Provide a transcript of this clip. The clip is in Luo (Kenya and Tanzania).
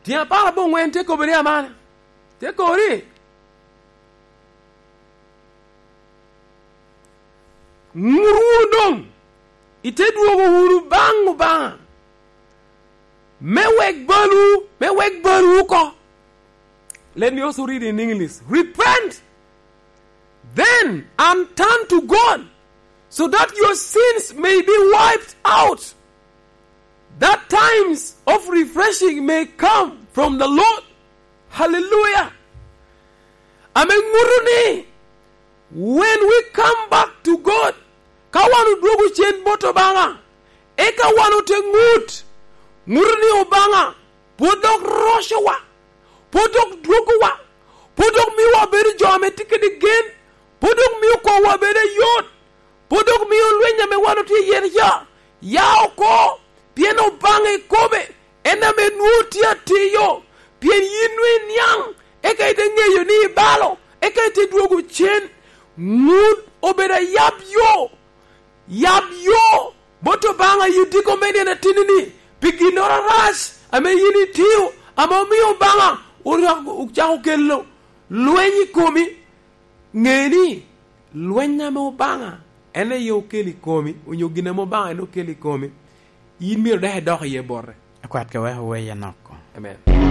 Tiang para bon wen te ko beri amana. Te ko ri. Ngurudong. Ite duogo huru bangu bang. Mewek balu ko. Let me also read in English. Repent then and turn to God, so that your sins may be wiped out, that times of refreshing may come from the Lord. Hallelujah. Amen. Muruni. When we come back to God, kawanu drogu chen boto banga, eka wanu te ngut, muruni obanga, podok roshawa, podok droguwa, podok miwa beri jome ticket again, podok miwa kwa wabere yot, podok miwa lwenya me wanu te yerja, yao ko, pieno bange kobe, ena me nutia tiyo, pien yinwe nyang, eka ite ngeyo ni balo, eka ite drogu chen, Mood obeda yab yo boto banga yudiko meni na tinini piginora ras ame yini tiu ama miyo banga ura ukjaho kello luenyi komi ngeni luenya mo banga ene yo keli komi unyo gine mo banga eno keli komi yimir dehe doh ye borre akwat ka we yanoko. Amen.